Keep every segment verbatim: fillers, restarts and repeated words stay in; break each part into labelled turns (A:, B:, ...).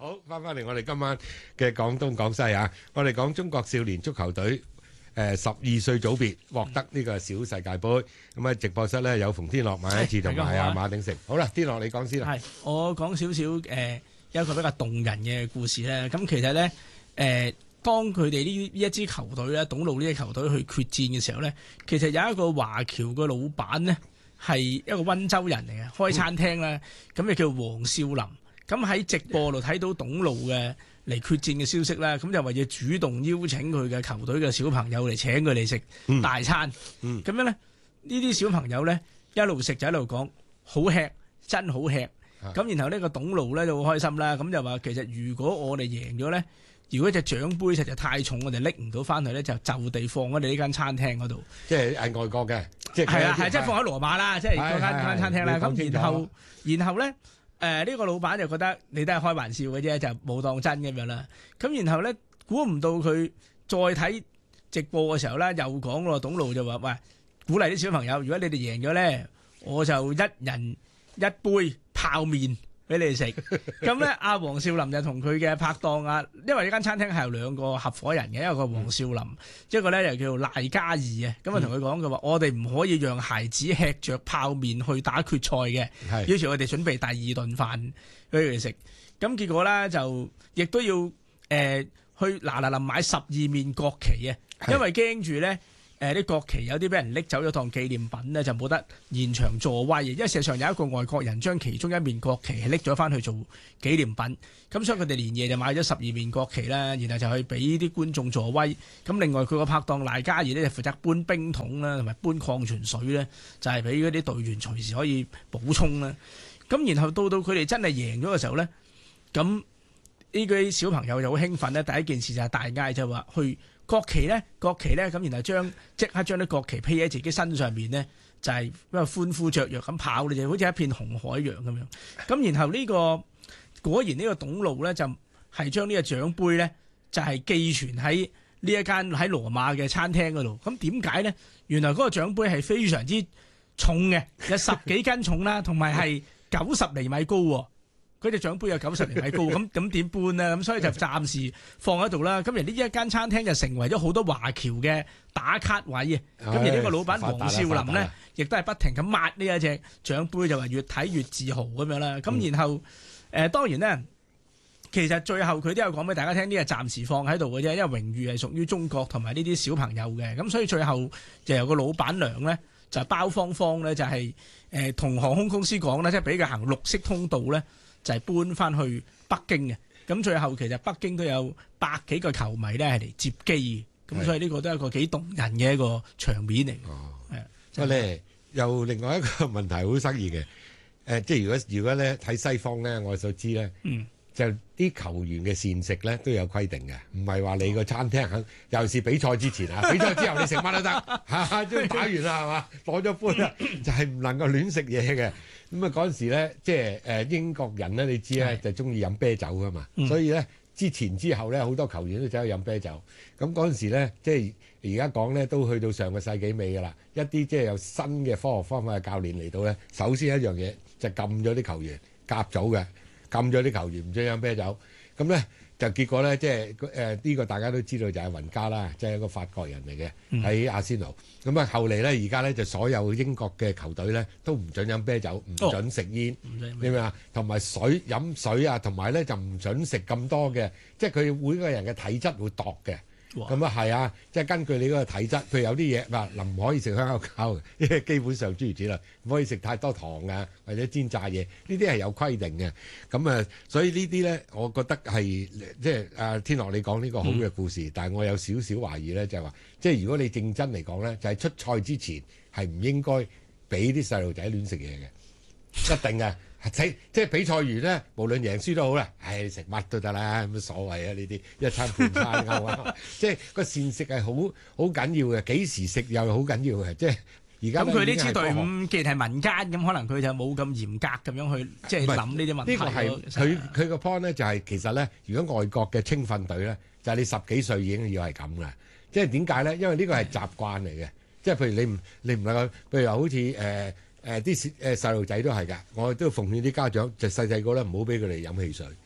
A: 好，翻返嚟我哋今晚嘅廣東廣西啊，我哋講中國少年足球隊誒十二歲組別獲得呢個小世界盃。咁啊，直播室咧有馮天樂、馬一智同埋啊馬鼎盛。好啦，天樂你講先啦。
B: 係，我講少少誒有一個比較動人嘅故事咧。咁其實咧誒、呃，當佢哋呢呢一支球隊咧，董路呢支球隊去決戰嘅時候咧，其實有一個華僑嘅老闆咧係一個溫州人嚟嘅，開餐廳啦，咁就、嗯、叫黃少林。咁喺直播度睇到董路嘅嚟決戰嘅消息啦，咁就為咗主動邀請佢嘅球隊嘅小朋友嚟請佢哋食大餐。咁、嗯嗯、樣咧，呢啲小朋友咧一路食就一路講好吃，真好吃。咁、啊、然後呢個董路咧就好開心啦，咁就話其實如果我哋贏咗咧，如果隻獎杯實在太重，我哋拎唔到翻去咧，就就地放喺我哋呢間餐廳嗰度。即係
A: 係外國嘅，即係係
B: 啊係，即係放喺羅馬啦，即係嗰間間餐廳啦。咁然後然後咧。誒、呃、呢、這個老闆就覺得你都係開玩笑嘅啫，就冇當真咁樣啦。咁然後咧，估唔到佢再睇直播嘅時候咧，又講咯，董路就話：喂，鼓勵啲小朋友，如果你哋贏咗咧，我就一人一杯泡麵俾你哋食。咁咧，阿黃少林就同佢嘅拍檔啊，因為呢間餐廳係有兩個合夥人嘅，一個黃少林，嗯、一個咧又叫做賴嘉義啊。咁啊，同佢講嘅話，我哋唔可以讓孩子吃着泡麵去打決賽嘅。於是，我哋準備第二頓飯俾佢哋食。咁結果咧，就亦都要誒、呃、去嗱嗱臨買十二面國旗啊，因為驚住咧。誒啲國旗有啲俾人拎走咗當紀念品咧，就冇得現場助威。因為事實上有一個外國人將其中一面國旗係拎咗翻去做紀念品，咁所以佢哋連夜就買咗十二面國旗啦，然後就去俾啲觀眾助威。咁另外佢個拍檔賴嘉儀咧就負責搬冰桶啦，同埋搬礦泉水咧，就係俾嗰啲隊員隨時可以補充啦。咁然後到到佢哋真係贏咗嘅時候咧，咁呢啲小朋友就好興奮咧。第一件事就係大嗌就話去。國旗咧，國旗咧，咁然後將即刻將啲國旗披喺自己身上面咧，就係比較歡呼雀躍咁跑，就好似一片紅海洋咁樣。咁然後呢、呢個果然呢個董路咧就係將呢個獎杯咧就係寄存喺呢一間喺羅馬嘅餐廳嗰度。咁點解咧？原來嗰個獎杯係非常之重嘅，有十幾斤重啦，同埋係九十厘米高喎。佢隻獎杯有九十厘米高，咁咁點搬呢？咁所以就暫時放喺度啦。咁而呢一間餐廳就成為咗好多華僑嘅打卡位啊。咁而呢個老闆黃少林呢，亦都係不停咁抹呢一隻獎杯，就話越睇越自豪咁樣啦。咁、嗯、然後誒、呃、當然呢，其實最後佢都有講俾大家聽，呢個暫時放喺度嘅啫，因為榮譽係屬於中國同埋呢啲小朋友嘅。咁所以最後就由個老闆娘呢，就包芳芳呢，就係誒同航空公司講呢，即係俾佢行綠色通道呢。就係、是、搬翻去北京嘅，咁最後其實北京都有百幾個球迷咧係嚟接機嘅，咁所以呢個都係一個幾動人嘅一個場面嚟。哦，係。不過咧，又另外一個問題好得意嘅，誒、呃，即係如果如果咧喺西方咧，我所知咧，嗯，就啲球員嘅膳食咧都有規定嘅，唔係話你個餐廳肯，尤其是比賽之前啊，比賽之後你食乜都得，嚇，都打完啦係嘛，攞咗杯啦，就係唔能夠亂食嘢嘅。咁啊嗰陣時咧，即係誒英國人咧，你知咧就中意飲啤酒噶嘛，所以咧之前之後咧好多球員都走去飲啤酒。咁嗰陣時咧，即係而家講咧都去到上個世紀尾噶啦，一啲即係有新嘅科學方法嘅教練嚟到咧，首先一樣嘢就禁咗啲球員甲組嘅，禁咗啲球員唔准飲啤酒。咁咧就結果咧，即係誒呢個大家都知道就係雲加啦，即係一個法國人嚟嘅喺阿仙奴。咁啊後嚟咧，而家咧就所有英國嘅球隊咧都唔准飲啤酒，唔准食煙，明唔明啊？同埋水飲水啊，同埋咧就唔准食咁多嘅，即係佢每個人嘅體質會度嘅。咁啊係啊，即係根據你嗰個體質，譬如有啲嘢嗱，嗱唔可以食香口膠，因為基本上諸如此類，唔可以食太多糖啊，或者煎炸嘢，呢啲係有規定嘅。咁啊，所以呢啲咧，我覺得係即係阿天樂你講呢個好嘅故事，嗯、但係我有少少懷疑咧，就係話，即係如果你認真嚟講咧，就係、是、出賽之前係唔應該俾啲細路仔亂食嘢嘅，一定嘅。即即係比賽完咧，無論贏輸都好啦，唉食乜都得啦，冇乜所謂啊！呢啲一餐半餐啱啊！即係個膳食係好好緊要嘅，幾時食又好緊要嘅。即係而家咁佢呢支隊伍既然係民間咁，可能佢就冇咁嚴格咁樣去即係諗呢啲問題。呢個係佢佢個 point 咧，就係其實咧，如果外國嘅青訓隊咧，就係你十幾歲已經要係咁嘅。即係點解咧？因為呢個係習慣嚟嘅。即係譬如你唔你唔能夠，譬如話好似誒。呃誒啲誒細路仔都係㗎，我都奉勸啲家長就細細個咧唔好俾佢哋飲汽水，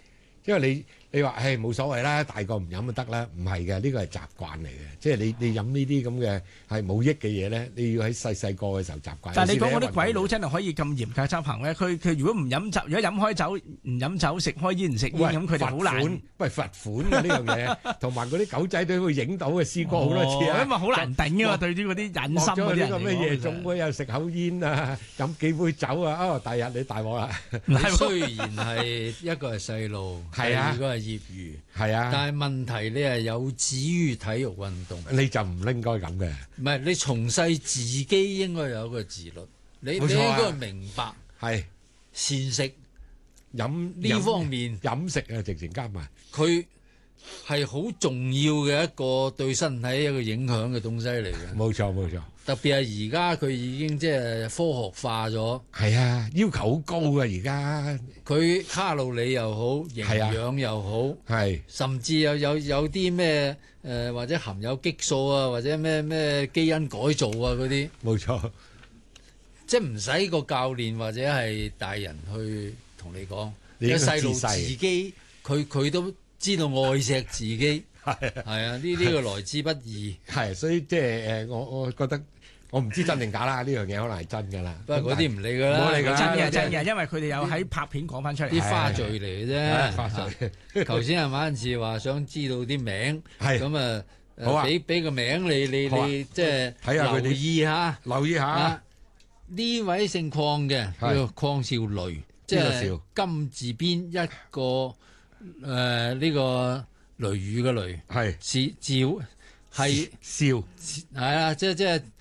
A: 因為你你話誒冇所謂啦，大個唔飲就得啦，唔係嘅，呢個係習慣嚟嘅，即係你你飲呢啲咁嘅係冇益嘅嘢咧，你要喺細細個嘅時候習慣。
B: 但係你講嗰啲鬼佬真係可以咁嚴格執行咧？佢佢如果唔飲酒，如果飲開酒唔飲酒，食開煙唔食煙咁，佢哋好難。
A: 喂，罰款嘅呢樣嘢，同埋嗰啲狗仔隊會影到嘅，試過好多次啊，
B: 因為好難頂㗎嘛，對於嗰啲忍心嗰啲人嚟講。
A: 咩夜總會又食口煙啊，飲幾杯酒啊，哦，第日你大鑊啦！
C: 雖然係一個係細路，
A: 係啊，
C: 如果係業餘，
A: 係啊，
C: 但係問題你係有止於體育運動，
A: 你就唔應該咁嘅。
C: 唔係你從細自己應該有一個自律，你你應該明白
A: 係
C: 膳食
A: 飲
C: 呢方面
A: 飲食啊，直情加埋
C: 佢係好重要嘅一個對身體一個影響嘅東西嚟嘅。
A: 冇錯冇錯，
C: 特別係而家佢已經即係科學化咗。
A: 係啊，要求好高啊！而家
C: 佢卡路里又好，營養又好，
A: 係、啊、
C: 甚至有有有啲咩誒或者含有激素啊，或者咩咩基因改造啊嗰啲。
A: 冇錯，
C: 即係唔使個教練或者係大人去同你講，
A: 你
C: 個細路自己佢佢都知道愛惜自己。係係啊，呢呢個來之不易。
A: 係，所以即係誒，我我覺得我唔知真定假啦，呢樣嘢可能係真㗎啦。
C: 不過嗰啲唔理㗎啦，
A: 唔理㗎啦，
B: 真嘅真嘅，因為佢哋有喺拍片講翻出嚟。
C: 啲花絮嚟嘅啫。
A: 花絮。
C: 頭先阿馬恩賜話想知道啲名，咁啊，
A: 好啊，
C: 俾俾個名你你你即係
A: 睇下佢
C: 留意下，
A: 留意下。
C: 呢位姓鄺嘅叫做鄺少雷，即係金字邊一個誒呢個。雷雨嘅雷係是照係笑係啊！即即係